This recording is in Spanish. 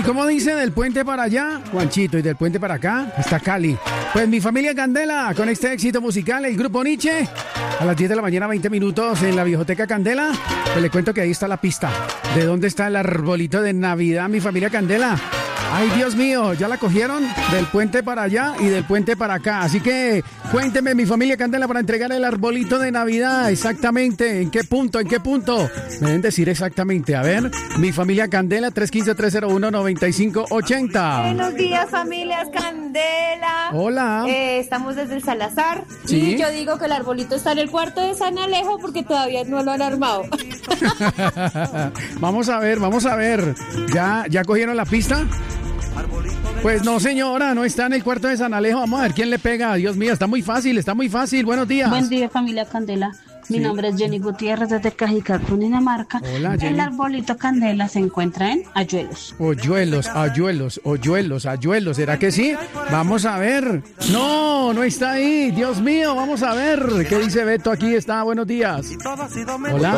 ¿Cómo dice del puente para allá, Juanchito, y del puente para acá está Cali? Pues mi familia Candela, con este éxito musical, el grupo Nietzsche, a las 10 de la mañana, 20 minutos en la Viejoteca Candela. Pues le cuento que ahí está la pista. ¿De dónde está el arbolito de Navidad, mi familia Candela? Ay, Dios mío, ya la cogieron del puente para allá y del puente para acá. Así que cuénteme, mi familia Candela, para entregar el arbolito de Navidad. Exactamente, ¿en qué punto? ¿En qué punto? Me deben decir exactamente. A ver, mi familia Candela, 315-301-9580. Buenos días, familias Candela. Hola. Estamos desde el Salazar. ¿Sí? Y yo digo que el arbolito está en el cuarto de San Alejo porque todavía no lo han armado. Vamos a ver. ¿Ya cogieron la pista? Pues no, señora, no está en el cuarto de San Alejo. Vamos a ver quién le pega. Dios mío, está muy fácil. Buenos días. Buen día, familia Candela. Mi nombre es Jenny Gutiérrez desde Cajicá, Dinamarca. Hola, Jenny. El arbolito Candela se encuentra en Ayuelos. Ayuelos. ¿Será que sí? Vamos a ver. No está ahí. Dios mío, vamos a ver. ¿Qué dice Beto aquí? Buenos días. Hola.